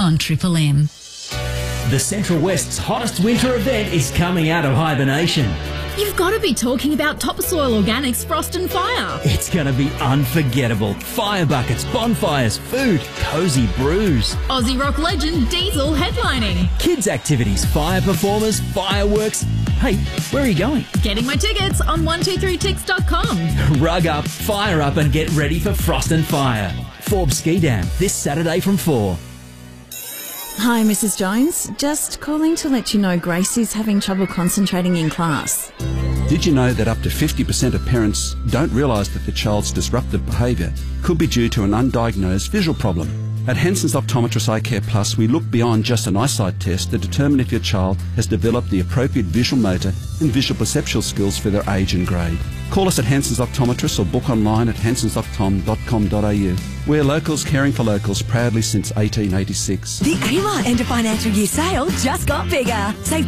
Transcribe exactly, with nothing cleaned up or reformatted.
on Triple M. The Central West's hottest winter event is coming out of hibernation. You've got to be talking about Topsoil Organics Frost and Fire. It's going to be unforgettable. Fire buckets, bonfires, food, cosy brews. Aussie rock legend Diesel headlining. Kids activities, fire performers, fireworks. Hey, where are you going? Getting my tickets on one two three tix dot com. Rug up, fire up and get ready for Frost and Fire. Forbes Ski Dam, this Saturday from four. Hi, Missus Jones. Just calling to let you know Gracie's having trouble concentrating in class. Did you know that up to fifty percent of parents don't realise that their child's disruptive behaviour could be due to an undiagnosed visual problem? At Henson's Optometrists Eye Care Plus, we look beyond just an eyesight test to determine if your child has developed the appropriate visual motor and visual perceptual skills for their age and grade. Call us at Henson's Optometrists or book online at hensons optom dot com dot a u. We're locals caring for locals proudly since eighteen eighty-six. The A M A End of Financial Year sale just got bigger. Save